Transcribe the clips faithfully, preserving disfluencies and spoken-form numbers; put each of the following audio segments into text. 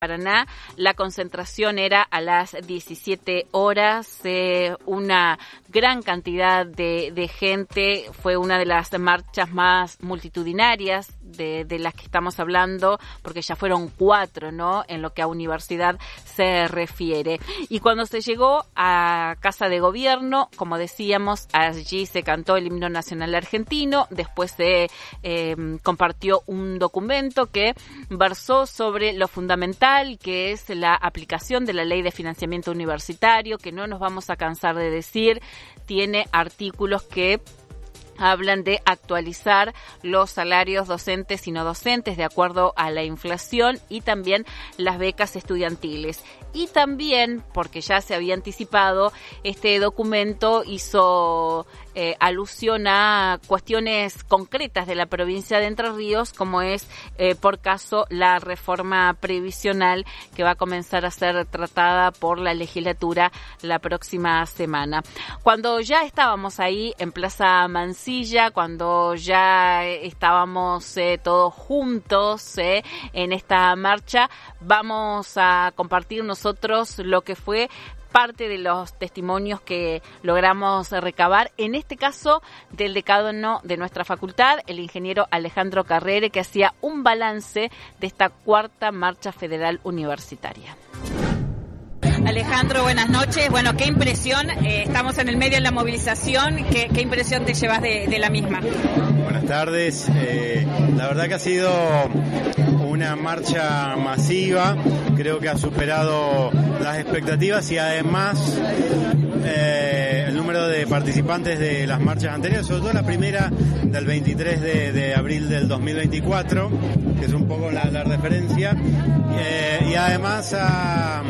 Paraná. La concentración era a las diecisiete horas, eh, una gran cantidad de, de gente, fue una de las marchas más multitudinarias de, de las que estamos hablando, porque ya fueron cuatro, ¿no?, en lo que a universidad se refiere. Y cuando se llegó a Casa de Gobierno, como decíamos, allí se cantó el himno nacional argentino, después se eh, compartió un documento que versó sobre lo fundamental que es la aplicación de la Ley de Financiamiento Universitario, que no nos vamos a cansar de decir, tiene artículos que hablan de actualizar los salarios docentes y no docentes de acuerdo a la inflación y también las becas estudiantiles. Y también, porque ya se había anticipado, este documento hizo eh, alusión a cuestiones concretas de la provincia de Entre Ríos, como es, eh, por caso, la reforma previsional que va a comenzar a ser tratada por la legislatura la próxima semana. Cuando ya estábamos ahí en Plaza Mansilla, cuando ya estábamos eh, todos juntos eh, en esta marcha, vamos a compartir nosotros lo que fue parte de los testimonios que logramos recabar, en este caso del decano de nuestra facultad, el ingeniero Alejandro Carrere, que hacía un balance de esta cuarta marcha federal universitaria. Alejandro, buenas noches. Bueno, qué impresión, eh, estamos en el medio de la movilización, ¿qué, qué impresión te llevas de, de la misma? Buenas tardes, eh, la verdad que ha sido una marcha masiva, creo que ha superado las expectativas y además eh, el número de participantes de las marchas anteriores, sobre todo la primera del veintitrés de abril del dos mil veinticuatro, que es un poco la, la referencia, eh, y además ha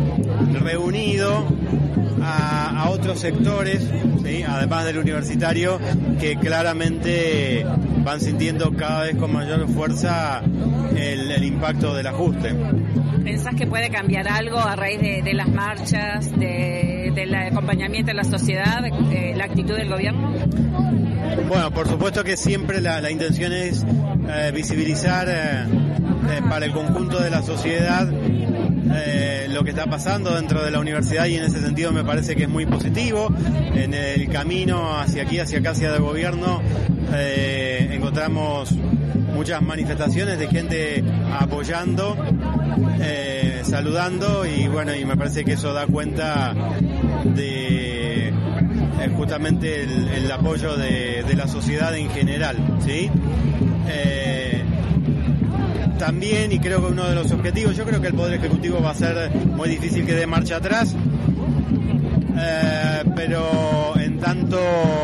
reunido a, a otros sectores, ¿sí?, además del universitario, que claramente van sintiendo cada vez con mayor fuerza el, el impacto del ajuste. ¿Pensás que puede cambiar algo a raíz de, de las marchas, de, del acompañamiento de la sociedad, eh, la actitud del gobierno? Bueno, por supuesto que siempre la, la intención es eh, visibilizar eh, eh, para el conjunto de la sociedad Eh, lo que está pasando dentro de la universidad, y en ese sentido me parece que es muy positivo. En el camino hacia aquí, hacia Casa de Gobierno, eh, encontramos muchas manifestaciones de gente apoyando, eh, saludando, y bueno, y me parece que eso da cuenta de eh, justamente el, el apoyo de, de la sociedad en general, ¿sí? Eh, También, y creo que uno de los objetivos, yo creo que el Poder Ejecutivo va a ser muy difícil que dé marcha atrás, eh, pero en tanto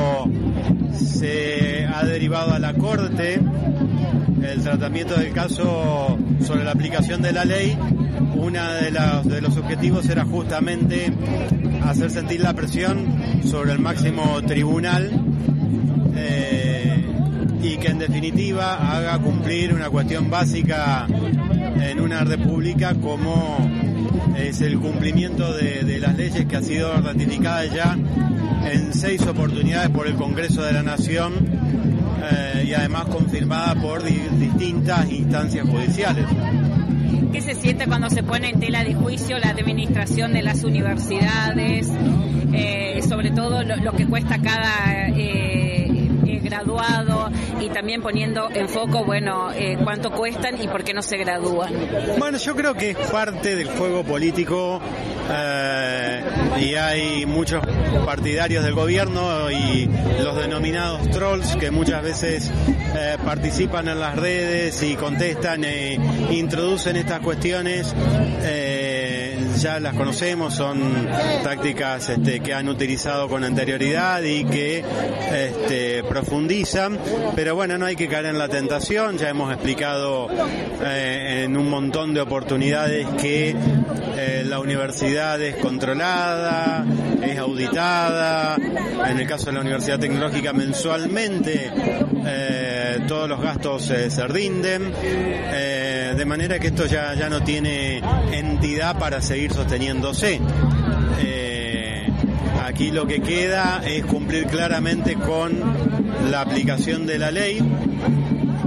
se ha derivado a la Corte el tratamiento del caso sobre la aplicación de la ley, uno de, de los objetivos era justamente hacer sentir la presión sobre el máximo tribunal, eh, y que en definitiva haga cumplir una cuestión básica en una república como es el cumplimiento de, de las leyes, que ha sido ratificada ya en seis oportunidades por el Congreso de la Nación, eh, y además confirmada por di, distintas instancias judiciales. ¿Qué se siente cuando se pone en tela de juicio la administración de las universidades, eh, sobre todo lo, lo que cuesta cada eh, graduado, y también poniendo en foco, bueno, eh, cuánto cuestan y por qué no se gradúan? Bueno, yo creo que es parte del juego político, eh, y hay muchos partidarios del gobierno y los denominados trolls que muchas veces eh, participan en las redes y contestan e introducen estas cuestiones. Eh, ya las conocemos, son tácticas este, que han utilizado con anterioridad y que este, profundizan, pero bueno, no hay que caer en la tentación. Ya hemos explicado eh, en un montón de oportunidades que eh, la universidad es controlada, es auditada, en el caso de la Universidad Tecnológica mensualmente eh, todos los gastos eh, se rinden, eh, de manera que esto ya, ya no tiene entidad para seguir sosteniéndose. Eh, aquí lo que queda es cumplir claramente con la aplicación de la ley,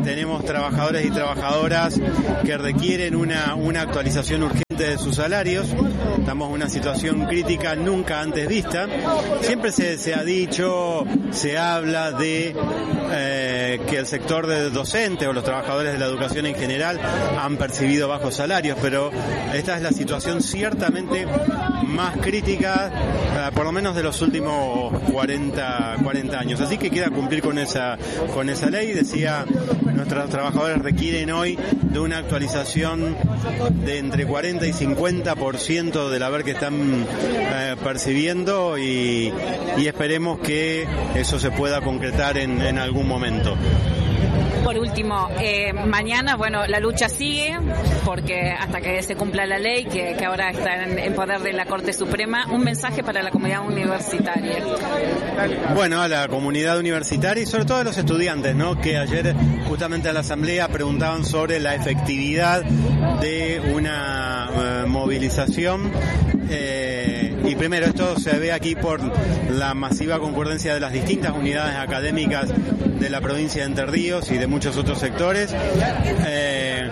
tenemos trabajadores y trabajadoras que requieren una, una actualización urgente de sus salarios. Estamos en una situación crítica nunca antes vista. Siempre se, se ha dicho, se habla de eh, que el sector de docentes o los trabajadores de la educación en general han percibido bajos salarios, pero esta es la situación ciertamente más crítica, eh, por lo menos de los últimos cuarenta, cuarenta años. Así que queda cumplir con esa, con esa ley. Decía, nuestros trabajadores requieren hoy de una actualización de entre cuarenta y cincuenta por ciento del haber que están eh, percibiendo y, y esperemos que eso se pueda concretar en, en algún momento. Por último, eh, mañana, bueno, la lucha sigue, porque hasta que se cumpla la ley, que, que ahora está en, en poder de la Corte Suprema, un mensaje para la comunidad universitaria. Bueno, a la comunidad universitaria y sobre todo a los estudiantes, ¿no? Que ayer justamente en la asamblea preguntaban sobre la efectividad de una uh, movilización. Eh, y primero, esto se ve aquí por la masiva concurrencia de las distintas unidades académicas de la provincia de Entre Ríos y de muchos otros sectores, eh,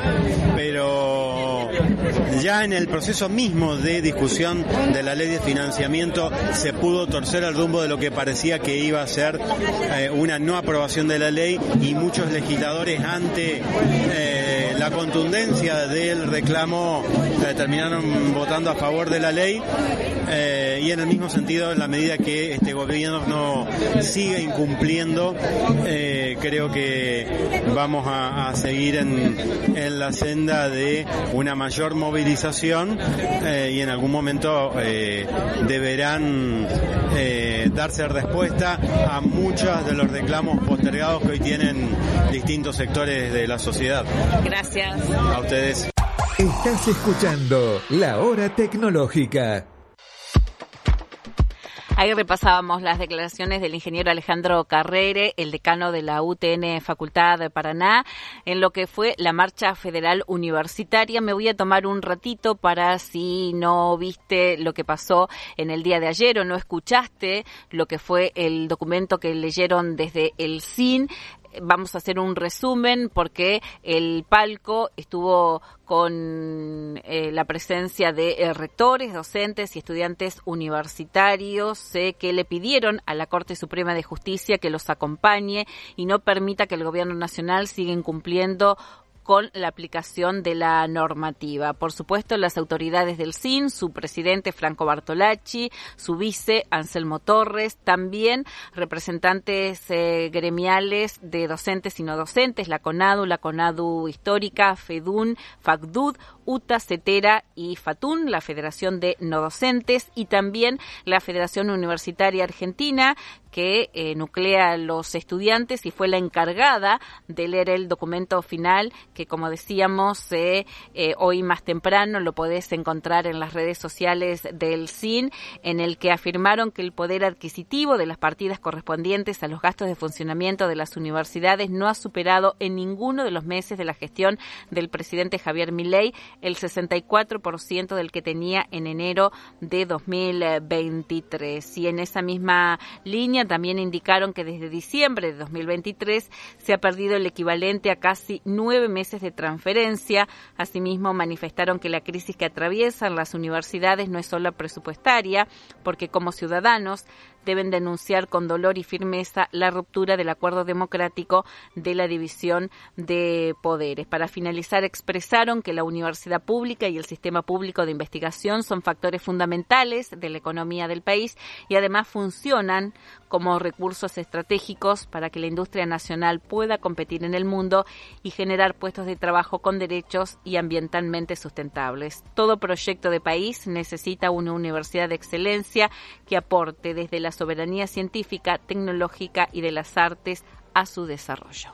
pero ya en el proceso mismo de discusión de la ley de financiamiento se pudo torcer el rumbo de lo que parecía que iba a ser eh, una no aprobación de la ley, y muchos legisladores, ante eh, la contundencia del reclamo, eh, terminaron votando a favor de la ley. Eh, y en el mismo sentido, en la medida que este gobierno no sigue incumpliendo, eh, creo que vamos a, a seguir en, en la senda de una mayor movilización, eh, y en algún momento eh, deberán eh, darse respuesta a muchos de los reclamos postergados que hoy tienen distintos sectores de la sociedad. Gracias. A ustedes. Estás escuchando La Hora Tecnológica. Ahí repasábamos las declaraciones del ingeniero Alejandro Carrere, el decano de la U T N Facultad de Paraná, en lo que fue la marcha federal universitaria. Me voy a tomar un ratito para, si no viste lo que pasó en el día de ayer o no escuchaste lo que fue el documento que leyeron desde el S I N. Vamos a hacer un resumen porque el palco estuvo con eh, la presencia de eh, rectores, docentes y estudiantes universitarios eh, que le pidieron a la Corte Suprema de Justicia que los acompañe y no permita que el gobierno nacional siga incumpliendo con la aplicación de la normativa. Por supuesto, las autoridades del S I N, su presidente Franco Bartolacci, su vice Anselmo Torres, también representantes eh, gremiales de docentes y no docentes, la CONADU, la CONADU Histórica, FEDUN, FACDUD, UTA, CETERA y FATUN, la Federación de No Docentes, y también la Federación Universitaria Argentina, que eh, nuclea a los estudiantes y fue la encargada de leer el documento final, que como decíamos, eh, eh, hoy más temprano lo podés encontrar en las redes sociales del S I N, en el que afirmaron que el poder adquisitivo de las partidas correspondientes a los gastos de funcionamiento de las universidades no ha superado en ninguno de los meses de la gestión del presidente Javier Milei el sesenta y cuatro por ciento del que tenía en enero de dos mil veintitrés. Y en esa misma línea también indicaron que desde diciembre de dos mil veintitrés se ha perdido el equivalente a casi nueve meses de transferencia. Asimismo, manifestaron que la crisis que atraviesan las universidades no es solo presupuestaria, porque como ciudadanos deben denunciar con dolor y firmeza la ruptura del acuerdo democrático de la división de poderes. Para finalizar, expresaron que la universidad pública y el sistema público de investigación son factores fundamentales de la economía del país y además funcionan como recursos estratégicos para que la industria nacional pueda competir en el mundo y generar puestos de trabajo con derechos y ambientalmente sustentables. Todo proyecto de país necesita una universidad de excelencia que aporte desde la soberanía científica, tecnológica y de las artes a su desarrollo.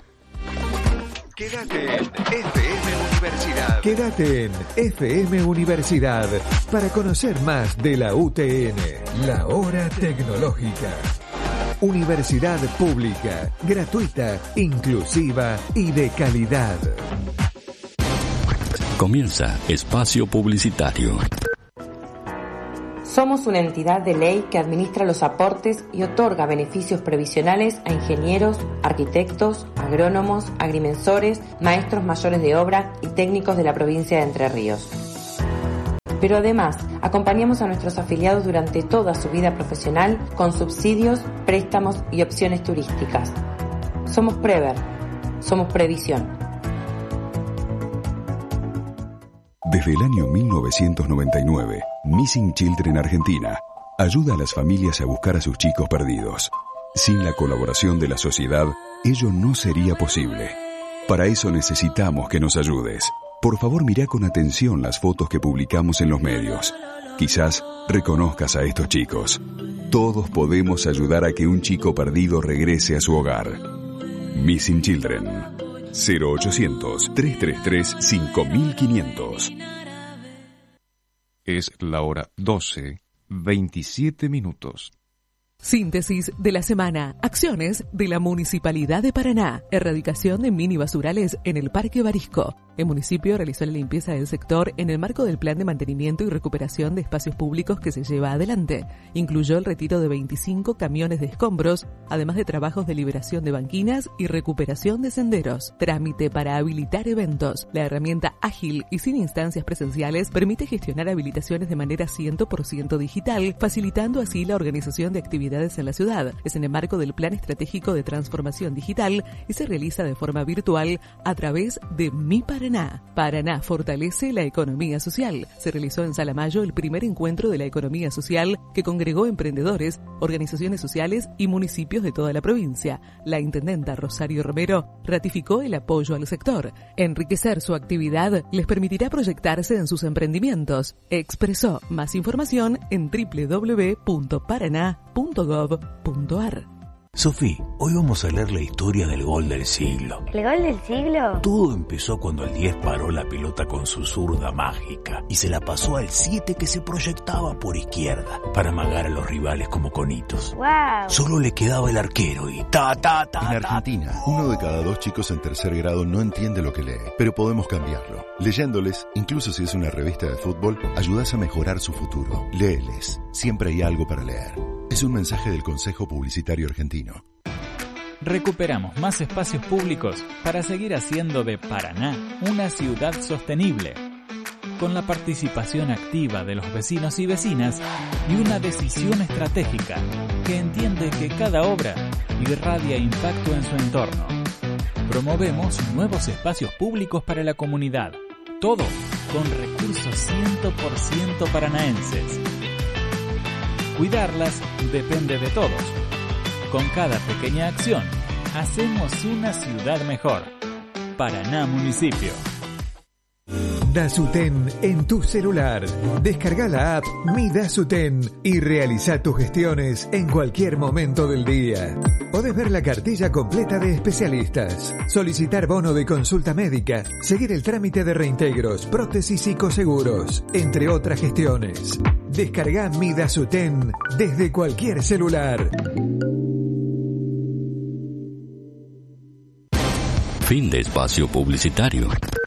Quédate en F M Universidad. Quédate en F M Universidad para conocer más de la U T N, la Hora Tecnológica. Universidad pública, gratuita, inclusiva y de calidad. Comienza Espacio Publicitario. Somos una entidad de ley que administra los aportes y otorga beneficios previsionales a ingenieros, arquitectos, agrónomos, agrimensores, maestros mayores de obra y técnicos de la provincia de Entre Ríos. Pero además, acompañamos a nuestros afiliados durante toda su vida profesional con subsidios, préstamos y opciones turísticas. Somos Prever, somos Previsión. Desde el año mil novecientos noventa y nueve, Missing Children Argentina ayuda a las familias a buscar a sus chicos perdidos. Sin la colaboración de la sociedad, ello no sería posible. Para eso necesitamos que nos ayudes. Por favor, mirá con atención las fotos que publicamos en los medios. Quizás reconozcas a estos chicos. Todos podemos ayudar a que un chico perdido regrese a su hogar. Missing Children. cero ochocientos, trescientos treinta y tres, cinco mil quinientos. Es la hora doce, veintisiete minutos. Síntesis de la semana. Acciones de la Municipalidad de Paraná. Erradicación de mini basurales en el Parque Barisco. El municipio realizó la limpieza del sector en el marco del plan de mantenimiento y recuperación de espacios públicos que se lleva adelante. Incluyó el retiro de veinticinco camiones de escombros, además de trabajos de liberación de banquinas y recuperación de senderos. Trámite para habilitar eventos. La herramienta ágil y sin instancias presenciales permite gestionar habilitaciones de manera cien por ciento digital, facilitando así la organización de actividades en la ciudad. Es en el marco del Plan Estratégico de Transformación Digital y se realiza de forma virtual a través de Mi Paraná. Paraná fortalece la economía social. Se realizó en Salamayo el primer encuentro de la economía social que congregó emprendedores, organizaciones sociales y municipios de toda la provincia. La intendenta Rosario Romero ratificó el apoyo al sector. Enriquecer su actividad les permitirá proyectarse en sus emprendimientos. Expresó. Más información en doble u doble u doble u punto paraná punto gov punto ar. Sofi, hoy vamos a leer la historia del gol del siglo. ¿El gol del siglo? Todo empezó cuando el diez paró la pelota con su zurda mágica y se la pasó al siete que se proyectaba por izquierda para amagar a los rivales como conitos. ¡Wow! Solo le quedaba el arquero y ta, ta, ta, En Argentina, ta. uno de cada dos chicos en tercer grado no entiende lo que lee, pero podemos cambiarlo. Leyéndoles, incluso si es una revista de fútbol, ayudas a mejorar su futuro. Léeles, siempre hay algo para leer. Es un mensaje del Consejo Publicitario Argentino. Recuperamos más espacios públicos para seguir haciendo de Paraná una ciudad sostenible, con la participación activa de los vecinos y vecinas y una decisión estratégica que entiende que cada obra irradia impacto en su entorno. Promovemos nuevos espacios públicos para la comunidad, todo con recursos cien por ciento paranaenses. Cuidarlas depende de todos. Con cada pequeña acción, hacemos una ciudad mejor. Paraná Municipio. Dasuten en tu celular. Descarga la app Mi Dasuten y realiza tus gestiones en cualquier momento del día. Podés ver la cartilla completa de especialistas, solicitar bono de consulta médica, seguir el trámite de reintegros, prótesis y coseguros, entre otras gestiones. Descarga Mi Dasuten desde cualquier celular. Fin de espacio publicitario.